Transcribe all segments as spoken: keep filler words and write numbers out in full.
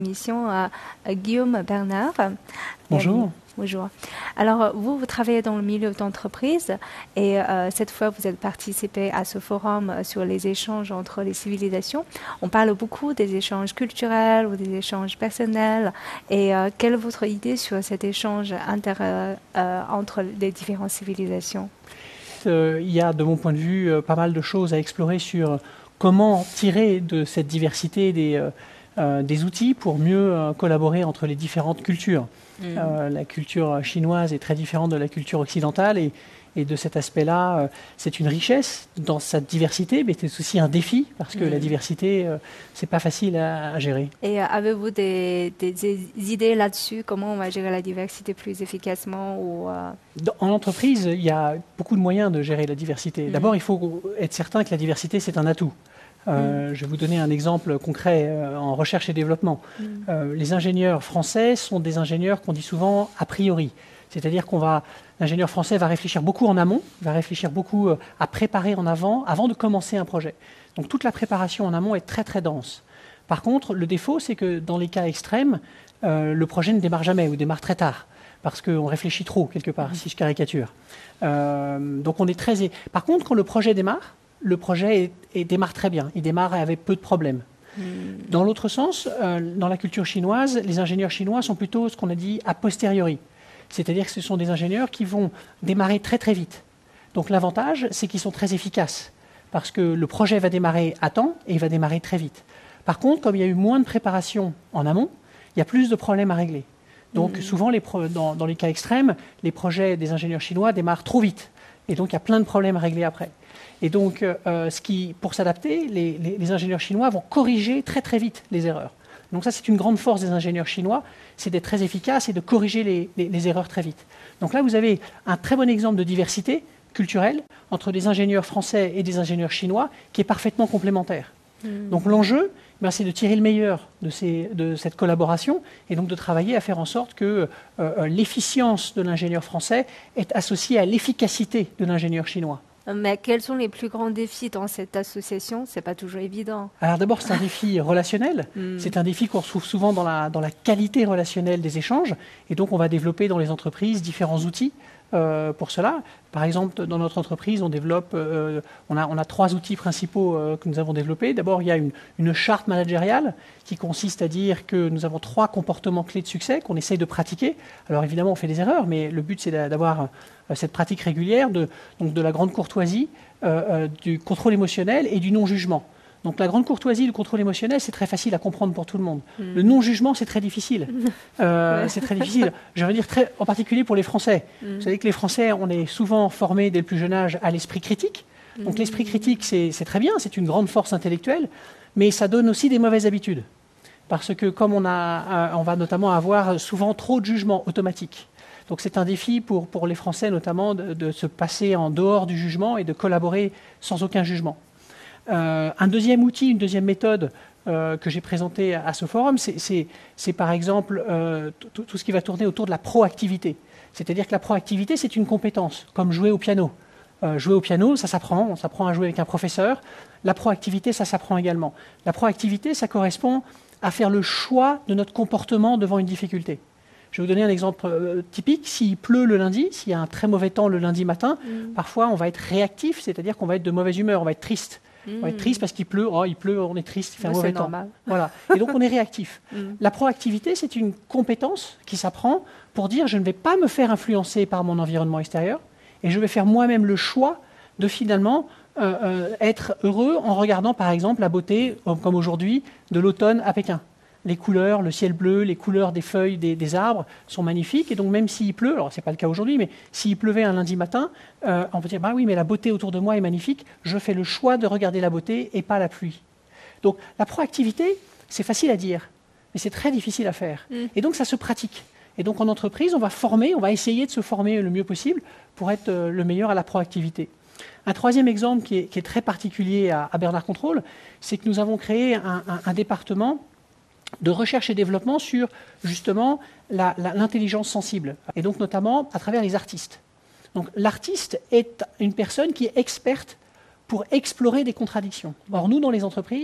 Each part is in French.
Mission à, à Guillaume Bernard. Bonjour. Euh, bonjour. Alors, vous, vous travaillez dans le milieu d'entreprise et euh, cette fois, vous avez participé à ce forum sur les échanges entre les civilisations. On parle beaucoup des échanges culturels ou des échanges personnels. Et euh, quelle est votre idée sur cet échange inter, euh, entre les différentes civilisations? Euh, il y a, de mon point de vue, euh, pas mal de choses à explorer sur comment tirer de cette diversité des... Euh, Euh, des outils pour mieux euh, collaborer entre les différentes cultures. Mmh. Euh, la culture chinoise est très différente de la culture occidentale et, et de cet aspect-là, euh, c'est une richesse dans sa diversité, mais c'est aussi un défi parce que mmh. la diversité, euh, c'est pas facile à, à gérer. Et euh, avez-vous des, des, des idées là-dessus, comment on va gérer la diversité plus efficacement ou, euh... dans, En entreprise, il y a beaucoup de moyens de gérer la diversité. Mmh. D'abord, il faut être certain que la diversité, c'est un atout. Euh, mmh. Je vais vous donner un exemple concret euh, en recherche et développement. Mmh. Euh, les ingénieurs français sont des ingénieurs qu'on dit souvent a priori. C'est-à-dire qu'on va, l'ingénieur français va réfléchir beaucoup en amont, va réfléchir beaucoup euh, à préparer en avant, avant de commencer un projet. Donc toute la préparation en amont est très très dense. Par contre, le défaut, c'est que dans les cas extrêmes, euh, le projet ne démarre jamais ou démarre très tard. Parce qu'on réfléchit trop, quelque part, mmh. si je caricature. Euh, donc on est très... Par contre, quand le projet démarre, le projet est, est, démarre très bien. Il démarre avec peu de problèmes. Mmh. Dans l'autre sens, euh, dans la culture chinoise, les ingénieurs chinois sont plutôt ce qu'on a dit a posteriori. C'est-à-dire que ce sont des ingénieurs qui vont démarrer très très vite. Donc l'avantage, c'est qu'ils sont très efficaces. Parce que le projet va démarrer à temps et il va démarrer très vite. Par contre, comme il y a eu moins de préparation en amont, il y a plus de problèmes à régler. Donc mmh. souvent, les pro- dans, dans les cas extrêmes, les projets des ingénieurs chinois démarrent trop vite. Et donc il y a plein de problèmes à régler après. Et donc, euh, ce qui, pour s'adapter, les, les, les ingénieurs chinois vont corriger très très vite les erreurs. Donc ça, c'est une grande force des ingénieurs chinois, c'est d'être très efficaces et de corriger les, les, les erreurs très vite. Donc là, vous avez un très bon exemple de diversité culturelle entre des ingénieurs français et des ingénieurs chinois qui est parfaitement complémentaire. Mmh. Donc l'enjeu, ben, c'est de tirer le meilleur de, ces, de cette collaboration et donc de travailler à faire en sorte que euh, l'efficience de l'ingénieur français est associée à l'efficacité de l'ingénieur chinois. Mais quels sont les plus grands défis dans cette association? C'est pas toujours évident. Alors d'abord, c'est un défi relationnel. Mm. C'est un défi qu'on retrouve souvent dans la, dans la qualité relationnelle des échanges. Et donc, on va développer dans les entreprises différents outils euh, pour cela. Par exemple, dans notre entreprise, on développe, euh, on, a, on a trois outils principaux euh, que nous avons développés. D'abord, il y a une, une charte managériale qui consiste à dire que nous avons trois comportements clés de succès qu'on essaye de pratiquer. Alors évidemment, on fait des erreurs, mais le but, c'est d'avoir euh, cette pratique régulière de, donc de la grande courtoisie, euh, euh, du contrôle émotionnel et du non-jugement. Donc la grande courtoisie, le contrôle émotionnel, c'est très facile à comprendre pour tout le monde. Mmh. Le non-jugement, c'est très difficile. Euh, ouais. C'est très difficile. Je veux dire, très, en particulier pour les Français. Mmh. Vous savez que les Français, on est souvent formés dès le plus jeune âge à l'esprit critique. Donc mmh. l'esprit critique, c'est très bien, c'est une grande force intellectuelle, mais ça donne aussi des mauvaises habitudes. Parce que comme on, a, on va notamment avoir souvent trop de jugements automatiques. Donc c'est un défi pour, pour les Français notamment de, de se passer en dehors du jugement et de collaborer sans aucun jugement. Euh, un deuxième outil, une deuxième méthode euh, que j'ai présentée à, à ce forum, c'est par exemple euh, tout, tout ce qui va tourner autour de la proactivité. C'est-à-dire que la proactivité, c'est une compétence, comme jouer au piano. Euh, jouer au piano, ça s'apprend, on s'apprend à jouer avec un professeur. La proactivité, ça s'apprend également. La proactivité, ça correspond à faire le choix de notre comportement devant une difficulté. Je vais vous donner un exemple euh, typique. S'il pleut le lundi, s'il y a un très mauvais temps le lundi matin, mmh. parfois on va être réactif, c'est-à-dire qu'on va être de mauvaise humeur, on va être triste. Mmh. On va être triste parce qu'il pleut, oh, il pleut, on est triste, il fait un mauvais temps. Normal. Voilà. Et donc on est réactif. Mmh. La proactivité, c'est une compétence qui s'apprend pour dire je ne vais pas me faire influencer par mon environnement extérieur et je vais faire moi-même le choix de finalement euh, euh, être heureux en regardant par exemple la beauté, comme aujourd'hui, de l'automne à Pékin. Les couleurs, le ciel bleu, les couleurs des feuilles des, des arbres sont magnifiques. Et donc même s'il pleut, alors ce n'est pas le cas aujourd'hui, mais s'il pleuvait un lundi matin, euh, on peut dire, bah oui, mais la beauté autour de moi est magnifique. Je fais le choix de regarder la beauté et pas la pluie. Donc la proactivité, c'est facile à dire, mais c'est très difficile à faire. Mm. Et donc ça se pratique. Et donc en entreprise, on va former, on va essayer de se former le mieux possible pour être euh, le meilleur à la proactivité. Un troisième exemple qui est, qui est très particulier à, à Bernard Contrôle, c'est que nous avons créé un, un, un département de recherche et développement sur justement l'intelligence sensible, et donc notamment à travers les artistes. Donc l'artiste est une personne qui est experte pour explorer des contradictions. Or nous, dans les entreprises,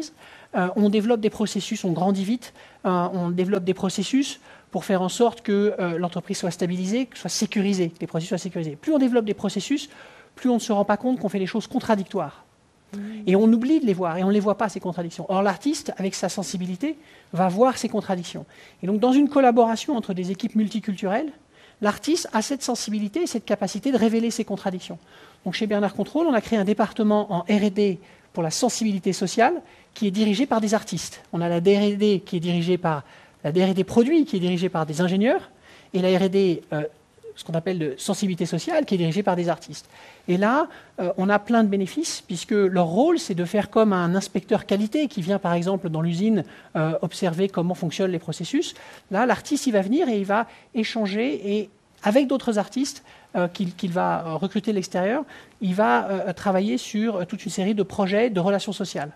euh, on développe des processus, on grandit vite, euh, on développe des processus pour faire en sorte que euh, l'entreprise soit stabilisée, que soit sécurisée, que les processus soient sécurisés. Plus on développe des processus, plus on ne se rend pas compte qu'on fait des choses contradictoires. Mmh. Et on oublie de les voir, et on ne les voit pas, ces contradictions. Or, l'artiste, avec sa sensibilité, va voir ces contradictions. Et donc, dans une collaboration entre des équipes multiculturelles, l'artiste a cette sensibilité et cette capacité de révéler ces contradictions. Donc, chez Bernard Contrôle, on a créé un département en R et D pour la sensibilité sociale qui est dirigé par des artistes. On a la D R et D qui est dirigée par la D R et D produit qui est dirigée par des ingénieurs et la R et D, euh, ce qu'on appelle de sensibilité sociale, qui est dirigée par des artistes. Et là, euh, on a plein de bénéfices puisque leur rôle, c'est de faire comme un inspecteur qualité qui vient, par exemple, dans l'usine euh, observer comment fonctionnent les processus. Là, l'artiste, il va venir et il va échanger et avec d'autres artistes euh, qu'il qu'il va recruter de l'extérieur, il va euh, travailler sur toute une série de projets de relations sociales.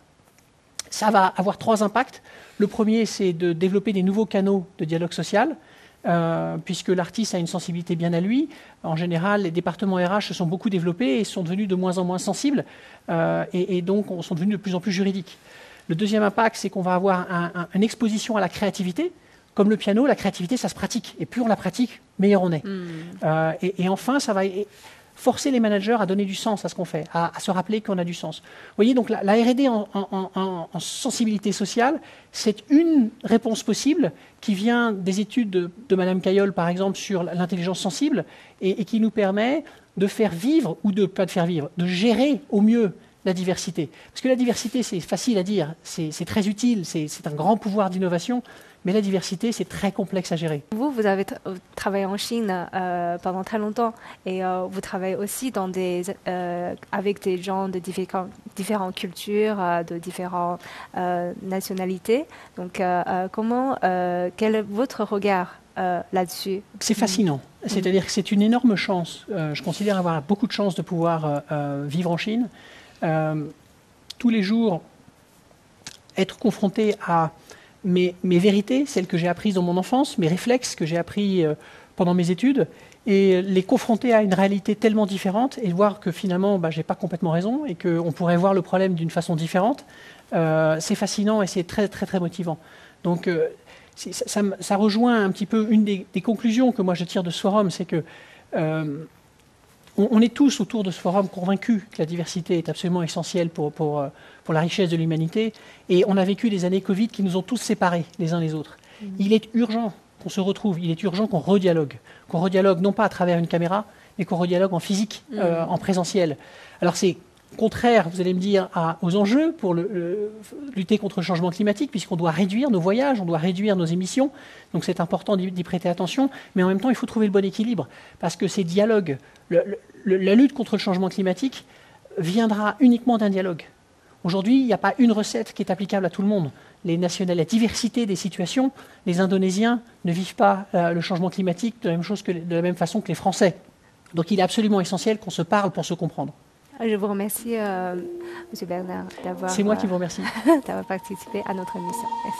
Ça va avoir trois impacts. Le premier, c'est de développer des nouveaux canaux de dialogue social, euh, puisque l'artiste a une sensibilité bien à lui. En général, les départements R H se sont beaucoup développés et sont devenus de moins en moins sensibles, euh, et, et donc sont devenus de plus en plus juridiques. Le deuxième impact, c'est qu'on va avoir un, un, une exposition à la créativité. Comme le piano, la créativité, ça se pratique. Et plus on la pratique, meilleur on est. Mmh. Euh, et, et enfin, ça va forcer les managers à donner du sens à ce qu'on fait, à, à se rappeler qu'on a du sens. Vous voyez, donc la, la R et D en, en, en, en sensibilité sociale, c'est une réponse possible qui vient des études de, de Madame Caillol, par exemple, sur l'intelligence sensible, et, et qui nous permet de faire vivre, ou de pas de faire vivre, de gérer au mieux la diversité. Parce que la diversité, c'est facile à dire, c'est très utile, c'est un grand pouvoir d'innovation, mais la diversité, c'est très complexe à gérer. Vous, vous avez travaillé en Chine euh, pendant très longtemps et euh, vous travaillez aussi dans des, euh, avec des gens de différents, différentes cultures, euh, de différentes euh, nationalités. Donc, euh, euh, comment, euh, quel est votre regard euh, là-dessus? C'est fascinant. Mmh. C'est-à-dire que c'est une énorme chance. Euh, je considère avoir beaucoup de chance de pouvoir euh, vivre en Chine. Euh, tous les jours, être confronté à Mes, mes vérités, celles que j'ai apprises dans mon enfance, mes réflexes que j'ai appris euh, pendant mes études, et les confronter à une réalité tellement différente et voir que finalement, bah, je n'ai pas complètement raison et qu'on pourrait voir le problème d'une façon différente, euh, c'est fascinant et c'est très, très, très motivant. Donc, euh, ça, ça, ça rejoint un petit peu une des, des conclusions que moi je tire de ce forum, c'est que euh, on, on est tous autour de ce forum convaincus que la diversité est absolument essentielle pour, pour, pour la richesse de l'humanité. Et on a vécu des années Covid qui nous ont tous séparés les uns les autres. Mmh. Il est urgent qu'on se retrouve, il est urgent qu'on redialogue. Qu'on redialogue non pas à travers une caméra, mais qu'on redialogue en physique, mmh. euh, en présentiel. Alors c'est contraire, vous allez me dire, à, aux enjeux pour le, le, lutter contre le changement climatique, puisqu'on doit réduire nos voyages, on doit réduire nos émissions. Donc c'est important d'y prêter attention. Mais en même temps, il faut trouver le bon équilibre. Parce que ces dialogues, le, le, la lutte contre le changement climatique viendra uniquement d'un dialogue. Aujourd'hui, il n'y a pas une recette qui est applicable à tout le monde. Les nationales, la diversité des situations, les Indonésiens ne vivent pas euh, le changement climatique de la même chose que, de la même façon que les Français. Donc il est absolument essentiel qu'on se parle pour se comprendre. Je vous remercie, euh, M. Bernard, d'avoir... C'est moi qui vous remercie. d'avoir participé à notre émission. Merci.